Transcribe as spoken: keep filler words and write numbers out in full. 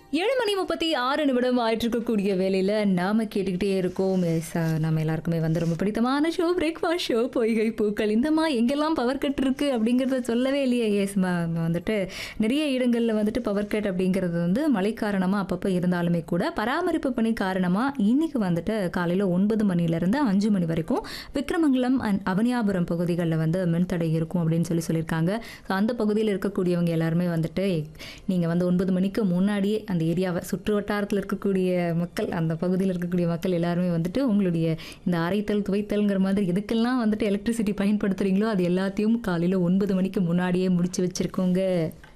ஏழு மணி முப்பத்தி ஆறு நிமிடம் ஆயிட்டிருக்கக்கூடிய வேலையில நாம கேட்டுக்கிட்டே இருக்கோம். எஸ் அ நம்ம எல்லாருக்குமே வந்து ரொம்ப பிடித்தமான ஷோ பிரேக்ஃபாஸ்ட் ஷோ பொய்கை பூக்கள். இந்தம்மா எங்கெல்லாம் பவர் கட் இருக்கு அப்படிங்கிறத சொல்லவே இல்லையே. எஸ் ம வந்துட்டு நிறைய இடங்கள்ல வந்துட்டு பவர் கட் அப்படிங்கிறது வந்து மழை காரணமா அப்பப்போ இருந்தாலுமே கூட பராமரிப்பு பணி காரணமா இன்னைக்கு வந்துட்டு காலையில ஒன்பது மணிலேருந்து அஞ்சு மணி வரைக்கும் விக்ரமங்கலம் அண்ட் அவனியாபுரம் பகுதிகளில் வந்து மின்தடை இருக்கும் அப்படின்னு சொல்லி சொல்லியிருக்காங்க. ஸோ அந்த பகுதியில் இருக்கக்கூடியவங்க எல்லாருமே வந்துட்டு நீங்கள் வந்து ஒன்பது மணிக்கு முன்னாடியே அந்த ஏரியாவை சுற்று வட்டாரத்தில் இருக்கக்கூடிய மக்கள், அந்த பகுதியில் இருக்கக்கூடிய மக்கள் எல்லாருமே வந்துட்டு உங்களுடைய இந்த அரைத்தல் துவைத்தல்ங்கிற மாதிரி எதுக்கெல்லாம் வந்துட்டு எலக்ட்ரிசிட்டி பயன்படுத்துகிறீங்களோ அது எல்லாத்தையும் காலையில் ஒன்பது மணிக்கு முன்னாடியே முடிச்சு வச்சுருக்கோங்க.